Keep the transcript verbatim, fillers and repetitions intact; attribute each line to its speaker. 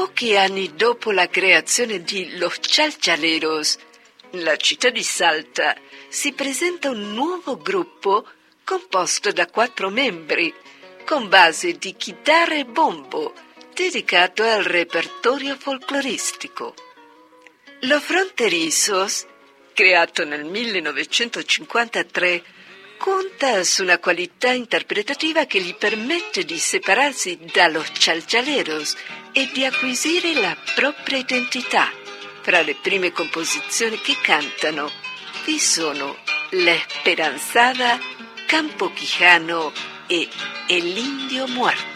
Speaker 1: Pochi anni dopo la creazione di Los Chalchaleros, nella città di Salta si presenta un nuovo gruppo composto da quattro membri, con base di chitarra e bombo, dedicato al repertorio folcloristico. Los Fronterizos, creato nel millenovecentocinquantatré, conta su una qualità interpretativa che gli permette di separarsi da Los Chalchaleros e di acquisire la propria identità. Fra le prime composizioni che cantano vi sono La Esperanzada, Campo Quijano e El Indio Muerto.